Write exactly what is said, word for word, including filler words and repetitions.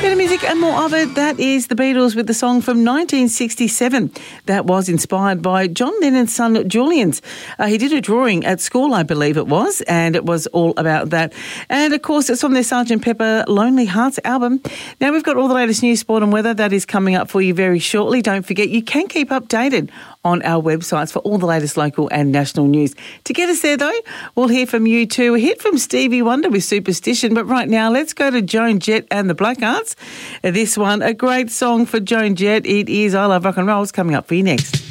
Better music and more of it. That is the Beatles with the song from nineteen sixty-seven. That was inspired by John Lennon's son, Julian's. Uh, he did a drawing at school, I believe it was, and it was all about that. And, of course, it's from their Sergeant Pepper Lonely Hearts album. Now, we've got all the latest news, sport and weather. That is coming up for you very shortly. Don't forget, you can keep updated on our websites for all the latest local and national news. To get us there, though, we'll hear from you too. A hit from Stevie Wonder with Superstition. But right now, let's go to Joan Jett and the Blackhearts. This one, a great song for Joan Jett. It is I Love Rock and Roll. It's coming up for you next.